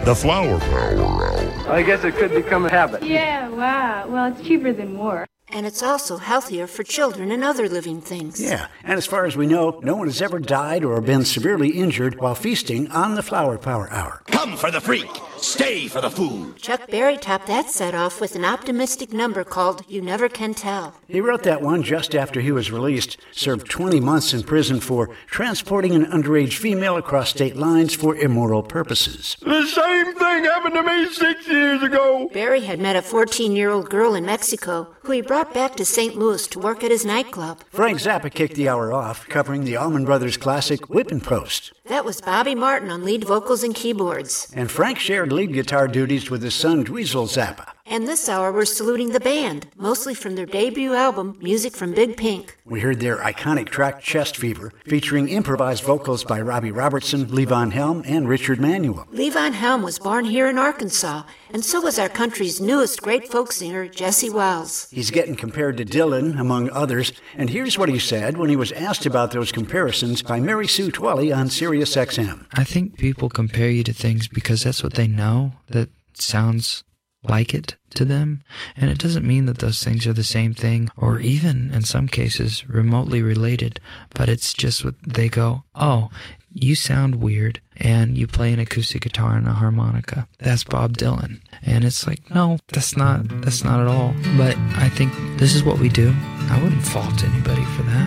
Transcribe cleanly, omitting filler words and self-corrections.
The Flower Power Hour. I guess it could become a habit. Yeah, wow. Well, it's cheaper than war. And it's also healthier for children and other living things. Yeah, and as far as we know, no one has ever died or been severely injured while feasting on the Flower Power Hour. Come for the freak, stay for the food. Chuck Berry topped that set off with an optimistic number called You Never Can Tell. He wrote that one just after he was released, served 20 months in prison for transporting an underage female across state lines for immoral purposes. The same thing happened to me 6 years ago. Berry had met a 14-year-old girl in Mexico who he brought back to St. Louis to work at his nightclub. Frank Zappa kicked the hour off, covering the Allman Brothers classic Whippin' Post. That was Bobby Martin on lead vocals and keyboards. And Frank shared lead guitar duties with his son Dweezil Zappa. And this hour we're saluting the band, mostly from their debut album, Music from Big Pink. We heard their iconic track Chest Fever, featuring improvised vocals by Robbie Robertson, Levon Helm, and Richard Manuel. Levon Helm was born here in Arkansas, and so was our country's newest great folk singer, Jesse Wells. He's getting compared to Dylan, among others, and here's what he said when he was asked about those comparisons by Mary Sue Twelley on Sirius XM. I think people compare you to things because that's what they know that sounds like it to them, and it doesn't mean that those things are the same thing or even in some cases remotely related, but it's just what they go, oh, you sound weird and you play an acoustic guitar and a harmonica. That's Bob Dylan. And it's like, no, that's not at all. But I think this is what we do. I wouldn't fault anybody for that.